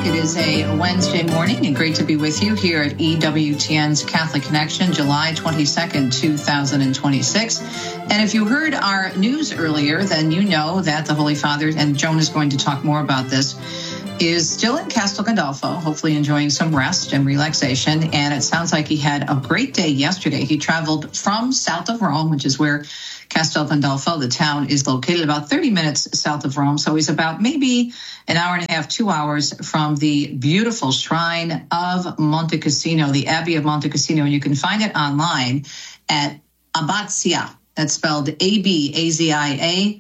It is a Wednesday morning and great to be with you here at EWTN's Catholic Connection, July 22nd, 2026. And if you heard our news earlier, then you know that the Holy Father, and Joan is going to talk more about this, is still in Castel Gandolfo, hopefully enjoying some rest and relaxation. And it sounds like he had a great day yesterday. He traveled from south of Rome, which is where Castel Gandolfo, the town, is located, about 30 minutes south of Rome. So he's about maybe an hour and a half, 2 hours from the beautiful shrine of Monte Cassino, the Abbey of Monte Cassino. And you can find it online at Abbazia. That's spelled A-B-A-Z-I-A,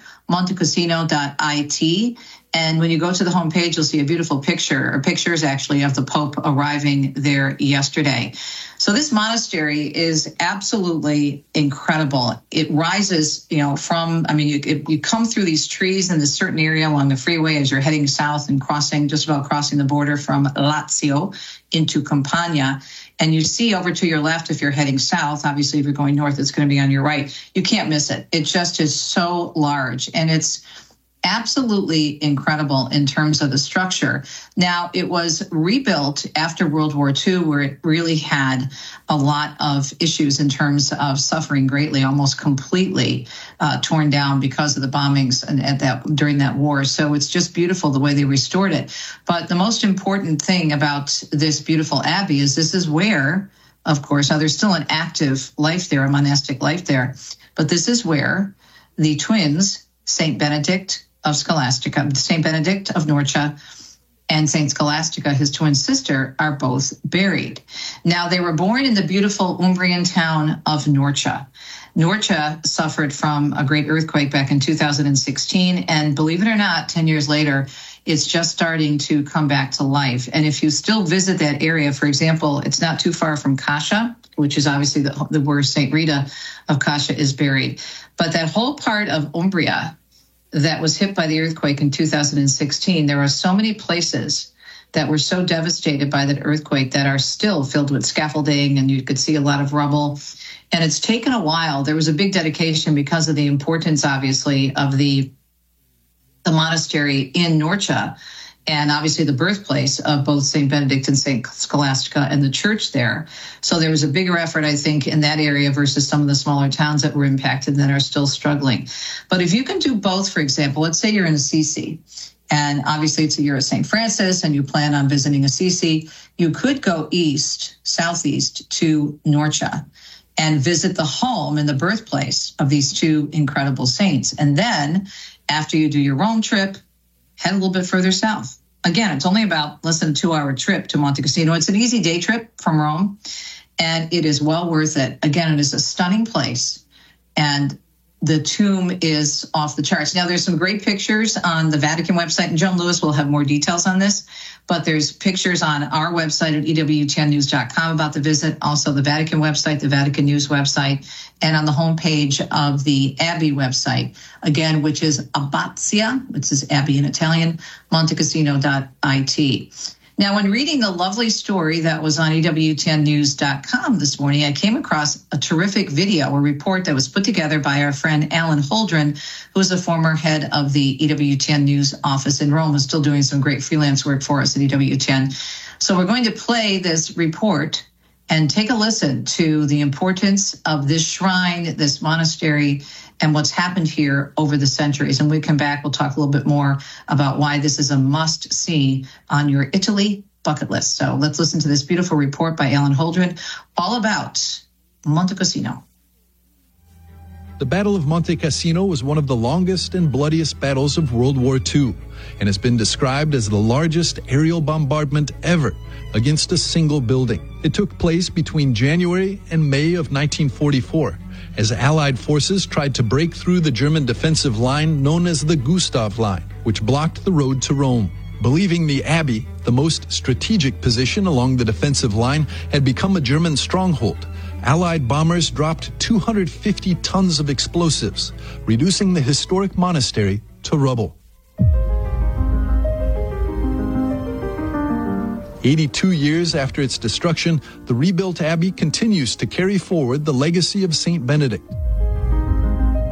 montecassino.it. And when you go to the homepage, you'll see a beautiful picture, or pictures actually, of the Pope arriving there yesterday. So this monastery is absolutely incredible. It rises, from, you come through these trees in this certain area along the freeway as you're heading south and just about crossing the border from Lazio into Campania. And you see over to your left if you're heading south. Obviously, if you're going north, it's going to be on your right. You can't miss it. It just is so large. And it's absolutely incredible in terms of the structure. Now, it was rebuilt after World War II, where it really had a lot of issues in terms of suffering greatly, almost completely torn down because of the bombings during that war. So it's just beautiful the way they restored it. But the most important thing about this beautiful abbey is this is where, of course, now there's still an active life there, a monastic life there, but this is where the twins, St. Benedict of Scholastica, St. Benedict of Norcia, and St. Scholastica, his twin sister, are both buried. Now, they were born in the beautiful Umbrian town of Norcia. Norcia suffered from a great earthquake back in 2016, and believe it or not, 10 years later, it's just starting to come back to life. And if you still visit that area, for example, it's not too far from Cascia, which is obviously where St. Rita of Cascia is buried. But that whole part of Umbria that was hit by the earthquake in 2016, there are so many places that were so devastated by that earthquake that are still filled with scaffolding, and you could see a lot of rubble. And it's taken a while. There was a big dedication because of the importance, obviously, of the monastery in Norcia, and obviously the birthplace of both St. Benedict and St. Scholastica and the church there. So there was a bigger effort, I think, in that area versus some of the smaller towns that were impacted that are still struggling. But if you can do both, for example, let's say you're in Assisi, and obviously it's a year of St. Francis, and you plan on visiting Assisi, you could go southeast to Norcia, and visit the home and the birthplace of these two incredible saints. And then after you do your Rome trip, head a little bit further south. Again, it's only about less than a 2-hour trip to Monte Cassino. It's an easy day trip from Rome, and it is well worth it. Again, it is a stunning place, and the tomb is off the charts. Now, there's some great pictures on the Vatican website, and Joan Lewis will have more details on this, but there's pictures on our website at EWTNnews.com about the visit, also the Vatican website, the Vatican News website, and on the homepage of the Abbey website, again, which is Abbazia, which is Abbey in Italian, montecassino.it. Now, when reading the lovely story that was on EWTNnews.com this morning, I came across a terrific video, a report that was put together by our friend Alan Holdren, who is a former head of the EWTN News office in Rome, who's still doing some great freelance work for us at EWTN. So we're going to play this report and take a listen to the importance of this shrine, this monastery, and what's happened here over the centuries. And when we come back, we'll talk a little bit more about why this is a must-see on your Italy bucket list. So let's listen to this beautiful report by Alan Holdren, all about Monte Cassino. The Battle of Monte Cassino was one of the longest and bloodiest battles of World War II, and has been described as the largest aerial bombardment ever against a single building. It took place between January and May of 1944, as Allied forces tried to break through the German defensive line known as the Gustav Line, which blocked the road to Rome. Believing the Abbey, the most strategic position along the defensive line, had become a German stronghold, Allied bombers dropped 250 tons of explosives, reducing the historic monastery to rubble. 82 years after its destruction, the rebuilt abbey continues to carry forward the legacy of St. Benedict.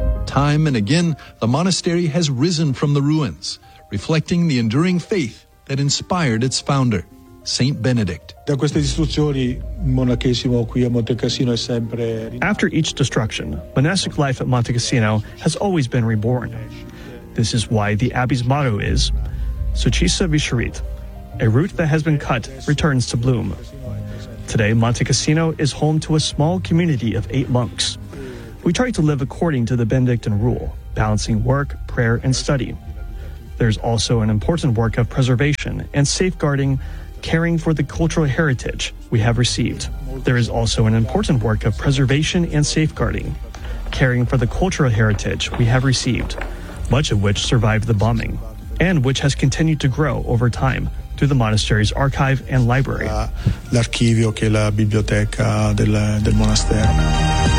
Time and again, the monastery has risen from the ruins, reflecting the enduring faith that inspired its founder, Saint Benedict. Da queste distruzioni, il monachesimo qui a Monte Cassino è sempre... After each destruction, monastic life at Monte Cassino has always been reborn. This is why the Abbey's motto is, Succisa Viscerit, a root that has been cut returns to bloom. Today, Monte Cassino is home to a small community of 8 monks. We try to live according to the Benedictine rule, balancing work, prayer, and study. There's also an important work of preservation and safeguarding, caring for the cultural heritage we have received. There is also an important work of preservation and safeguarding, caring for the cultural heritage we have received, much of which survived the bombing, and which has continued to grow over time through the monastery's archive and library. L'archivio che è la biblioteca del monastero.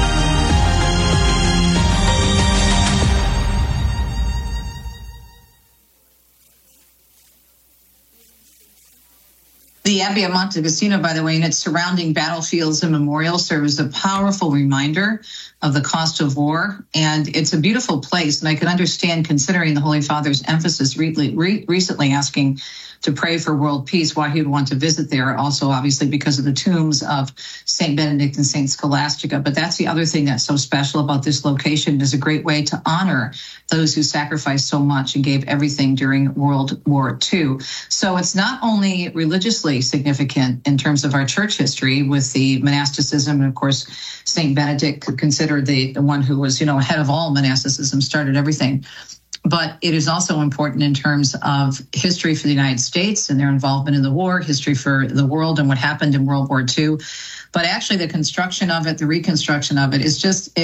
The Abbey of Monte Cassino, by the way, and its surrounding battlefields and memorials serve as a powerful reminder of the cost of war. And it's a beautiful place. And I can understand, considering the Holy Father's emphasis recently asking to pray for world peace, why he would want to visit there. Also, obviously, because of the tombs of St. Benedict and St. Scholastica. But that's the other thing that's so special about this location. It is a great way to honor those who sacrificed so much and gave everything during World War II. So it's not only religiously significant in terms of our church history with the monasticism, and of course, St. Benedict, considered the one who was, head of all monasticism, started everything. But it is also important in terms of history for the United States and their involvement in the war, history for the world and what happened in World War II. But actually the construction of it, the reconstruction of it is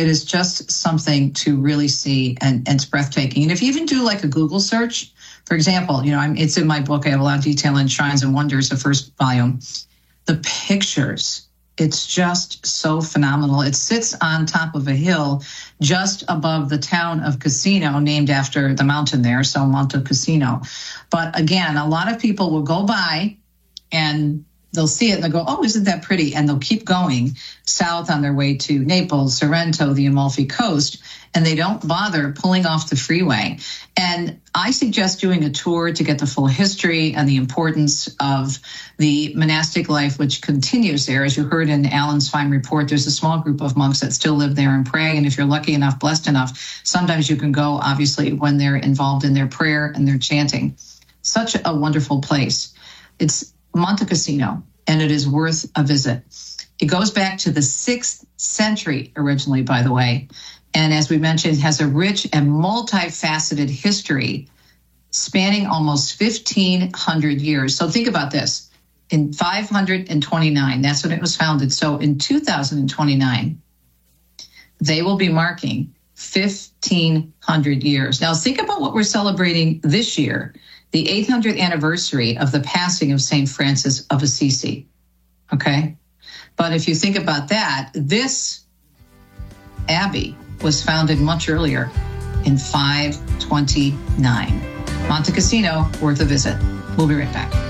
just something to really see, and it's breathtaking. And if you even do like a Google search, for example, it's in my book. I have a lot of detail in Shrines and Wonders, the first volume. The pictures, it's just so phenomenal. It sits on top of a hill just above the town of Cassino, named after the mountain there, so Monte Cassino. But again, a lot of people will go by and they'll see it and they'll go, oh, isn't that pretty? And they'll keep going south on their way to Naples, Sorrento, the Amalfi Coast, and they don't bother pulling off the freeway. And I suggest doing a tour to get the full history and the importance of the monastic life, which continues there. As you heard in Alan's fine report, there's a small group of monks that still live there and pray. And if you're lucky enough, blessed enough, sometimes you can go, obviously, when they're involved in their prayer and their chanting. Such a wonderful place. It's Monte Cassino, and it is worth a visit. It goes back to the 6th century originally, by the way. And as we mentioned, has a rich and multifaceted history spanning almost 1,500 years. So think about this. In 529, that's when it was founded. So in 2029, they will be marking 1,500 years. Now think about what we're celebrating this year, the 800th anniversary of the passing of St. Francis of Assisi. Okay? But if you think about that, this abbey was founded much earlier in 529. Monte Cassino, worth a visit. We'll be right back.